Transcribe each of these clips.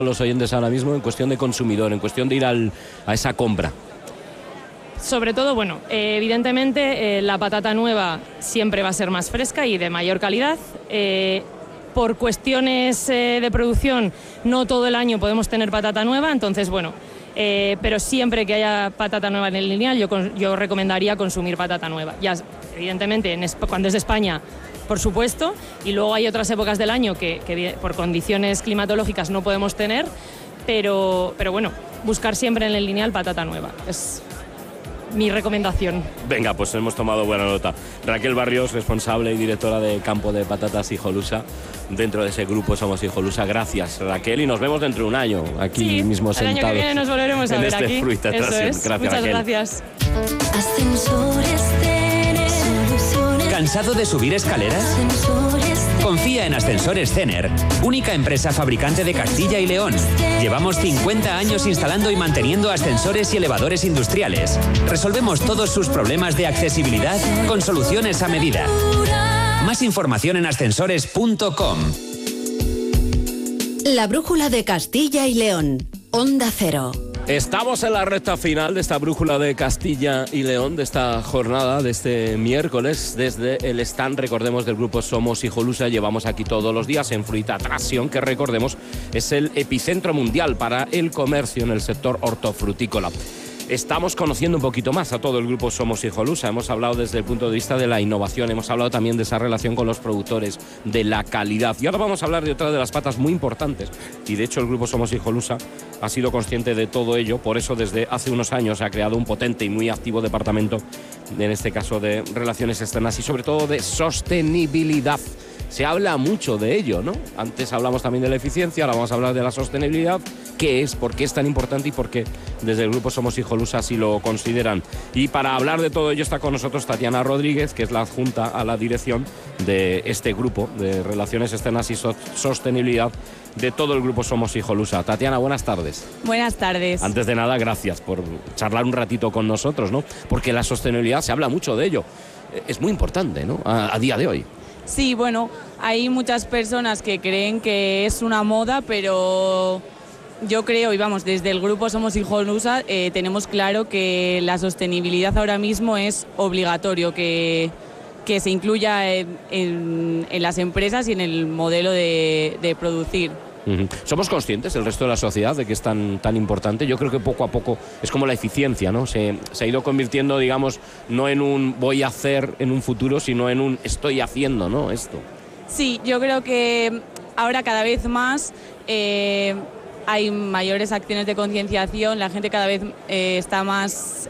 los oyentes ahora mismo en cuestión de consumidor, en cuestión de ir a esa compra? Sobre todo, bueno, evidentemente la patata nueva siempre va a ser más fresca y de mayor calidad. Por cuestiones de producción, no todo el año podemos tener patata nueva, entonces, bueno, pero siempre que haya patata nueva en el lineal, yo recomendaría consumir patata nueva. Ya, evidentemente, cuando es de España, por supuesto, y luego hay otras épocas del año que por condiciones climatológicas no podemos tener, pero bueno, buscar siempre en el lineal patata nueva. Es mi recomendación. Venga, pues hemos tomado buena nota. Raquel Barrios, responsable y directora de campo de patatas Hijolusa. Dentro de ese grupo somos Hijolusa. Gracias, Raquel, y nos vemos dentro de un año aquí mismo sentados. El año que viene nos volveremos a ver aquí. Fruita Eso es. Gracias, muchas Raquel. Gracias. ¿Cansado de subir escaleras? Confía en Ascensores Cener, única empresa fabricante de Castilla y León. Llevamos 50 años instalando y manteniendo ascensores y elevadores industriales. Resolvemos todos sus problemas de accesibilidad con soluciones a medida. Más información en ascensores.com. La brújula de Castilla y León. Onda Cero. Estamos en la recta final de esta brújula de Castilla y León, de esta jornada, de este miércoles, desde el stand, recordemos, del grupo Somos Hijolusa. Llevamos aquí todos los días en Fruita Traction, que recordemos es el epicentro mundial para el comercio en el sector hortofrutícola. Estamos conociendo un poquito más a todo el grupo Somos Hijolusa. Hemos hablado desde el punto de vista de la innovación, hemos hablado también de esa relación con los productores, de la calidad. Y ahora vamos a hablar de otra de las patas muy importantes. Y de hecho el grupo Somos Hijolusa ha sido consciente de todo ello. Por eso desde hace unos años ha creado un potente y muy activo departamento, en este caso de relaciones externas y sobre todo de sostenibilidad. Se habla mucho de ello, ¿no? Antes hablamos también de la eficiencia, ahora vamos a hablar de la sostenibilidad. ¿Qué es? ¿Por qué es tan importante? Y por qué desde el grupo Somos Hijolusa así lo consideran. Y para hablar de todo ello está con nosotros Tatiana Rodríguez, que es la adjunta a la dirección de este grupo de Relaciones Externas y Sostenibilidad de todo el grupo Somos Hijolusa. Tatiana, buenas tardes. Buenas tardes. Antes de nada, gracias por charlar un ratito con nosotros, ¿no? Porque la sostenibilidad, se habla mucho de ello. Es muy importante, ¿no? A día de hoy. Sí, bueno, hay muchas personas que creen que es una moda, pero yo creo, y vamos, desde el grupo Somos Hijolusa tenemos claro que la sostenibilidad ahora mismo es obligatorio, que se incluya en las empresas y en el modelo de producir. ¿Somos conscientes, el resto de la sociedad, de que es tan importante? Yo creo que poco a poco es como la eficiencia, ¿no? Se ha ido convirtiendo, digamos, no en un voy a hacer en un futuro, sino en un estoy haciendo, ¿no? Esto. Sí, yo creo que ahora cada vez más hay mayores acciones de concienciación, la gente cada vez está más,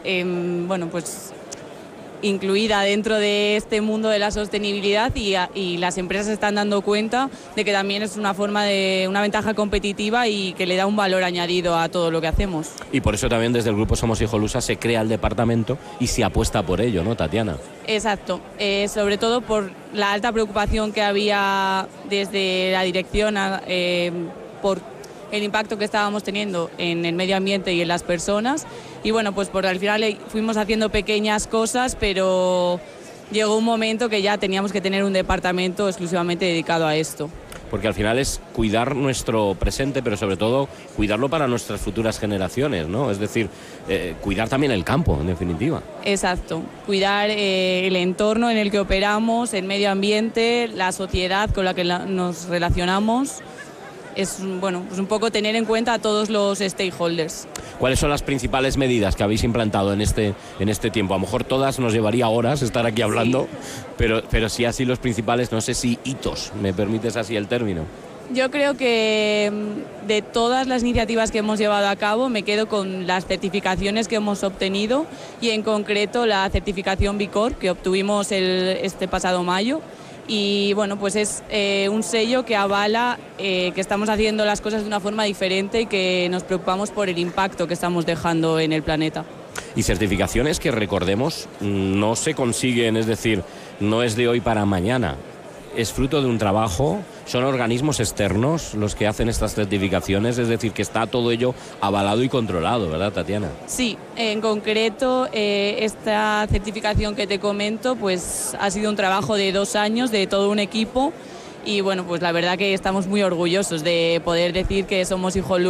incluida dentro de este mundo de la sostenibilidad y las empresas se están dando cuenta de que también es una forma de una ventaja competitiva y que le da un valor añadido a todo lo que hacemos. Y por eso también desde el grupo Somos Hijolusa se crea el departamento y se apuesta por ello, ¿no, Tatiana? Exacto, sobre todo por la alta preocupación que había desde la dirección por el impacto que estábamos teniendo en el medio ambiente y en las personas. Y bueno, pues al final fuimos haciendo pequeñas cosas, pero llegó un momento que ya teníamos que tener un departamento exclusivamente dedicado a esto. Porque al final es cuidar nuestro presente, pero sobre todo cuidarlo para nuestras futuras generaciones, ¿no? Es decir, cuidar también el campo, en definitiva. Exacto, cuidar el entorno en el que operamos, el medio ambiente, la sociedad con la que nos relacionamos. Es pues un poco tener en cuenta a todos los stakeholders. ¿Cuáles son las principales medidas que habéis implantado en este tiempo? A lo mejor todas nos llevaría horas estar aquí hablando, sí. pero sí así los principales, no sé si hitos, ¿me permites así el término? Yo creo que de todas las iniciativas que hemos llevado a cabo me quedo con las certificaciones que hemos obtenido y en concreto la certificación B Corp que obtuvimos este pasado mayo. Y bueno, pues es un sello que avala que estamos haciendo las cosas de una forma diferente y que nos preocupamos por el impacto que estamos dejando en el planeta. Y certificaciones que, recordemos, no se consiguen, es decir, no es de hoy para mañana. Es fruto de un trabajo, son organismos externos los que hacen estas certificaciones, es decir, que está todo ello avalado y controlado, ¿verdad, Tatiana? Sí, en concreto esta certificación que te comento pues ha sido un trabajo de 2 años de todo un equipo y bueno, pues la verdad que estamos muy orgullosos de poder decir que somos Hijolusa.